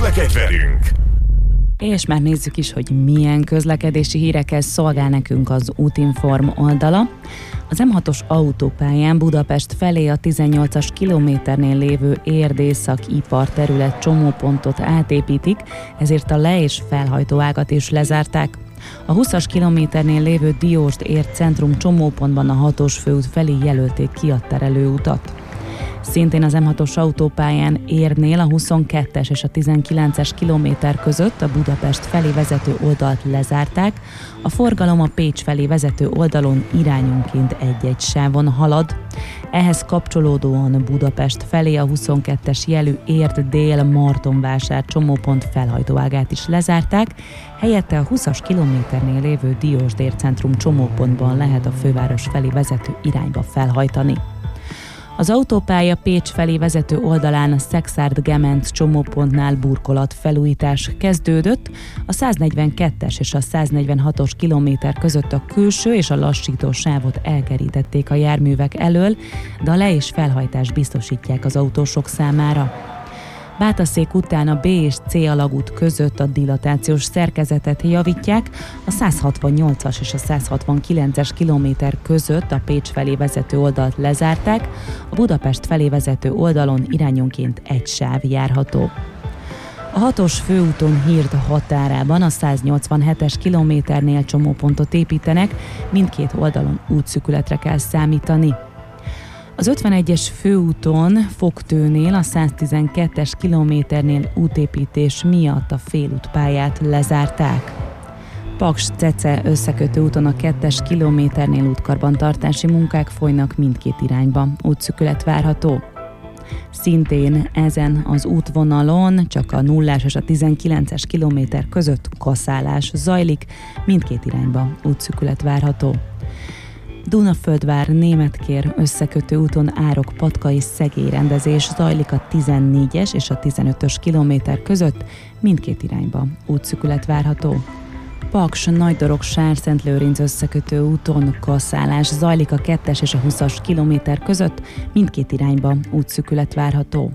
Közlekedj velünk! És már nézzük is, hogy milyen közlekedési hírekkel szolgál nekünk az Útinform oldala. Az M6-os autópályán Budapest felé a 18-as kilométernél lévő Érd-Észak-ipar terület csomópontot átépítik, ezért a le- és felhajtóágat is lezárták. A 20-as kilométernél lévő Diósd-Érd centrum csomópontban a 6-os főút felé jelölték ki a terelőutat. Szintén az M6-os autópályán Érdnél a 22-es és a 19-es kilométer között a Budapest felé vezető oldalt lezárták, a forgalom a Pécs felé vezető oldalon irányonként egy-egy sávon halad. Ehhez kapcsolódóan Budapest felé a 22-es jelű Érd-Dél-Martonvásár csomópont felhajtóágát is lezárták, helyette a 20-as kilométernél lévő Diósd-Érd centrum csomópontban lehet a főváros felé vezető irányba felhajtani. Az autópálya Pécs felé vezető oldalán a Szekszárd-Gemenc csomópontnál burkolatfelújítás kezdődött, a 142-es és a 146-os kilométer között a külső és a lassító sávot elkerítették a járművek elől, de a le- és felhajtás biztosítják az autósok számára. Bátaszék után a B és C alagút között a dilatációs szerkezetet javítják, a 168-as és a 169-es kilométer között a Pécs felé vezető oldalt lezárták, a Budapest felé vezető oldalon irányonként egy sáv járható. A 6-os főúton Hird határában a 187-es kilométernél csomópontot építenek, mindkét oldalon útszűkületre kell számítani. Az 51-es főúton Fogtőnél a 112-es kilométernél útépítés miatt a félútpályát lezárták. Paks-Cece összekötő úton a 2-es kilométernél útkarbantartási munkák folynak mindkét irányba, útszűkület várható. Szintén ezen az útvonalon csak a 0-as és a 19-es kilométer között kaszálás zajlik, mindkét irányba útszűkület várható. Dunaföldvár Németkér összekötő úton Árok-Patka és Szegély rendezés zajlik a 14-es és a 15-ös kilométer között, mindkét irányba útszűkület várható. Paks-Nagydorog-Sárszentlőrinc összekötő úton kaszálás zajlik a 2-es és a 20-as kilométer között, mindkét irányba útszűkület várható.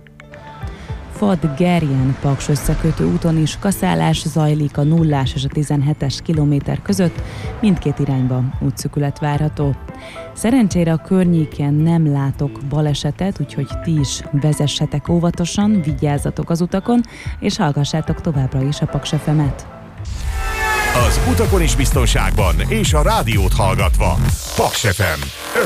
Fad-Gerjen-Paks összekötő úton is kaszálás zajlik a 0-as és a 17-es kilométer között, mindkét irányba útszűkület várható. Szerencsére a környéken nem látok balesetet, úgyhogy ti is vezessetek óvatosan, vigyázzatok az utakon, és hallgassátok továbbra is a Paks FM-et. Az utakon is biztonságban, és a rádiót hallgatva. Paks FM.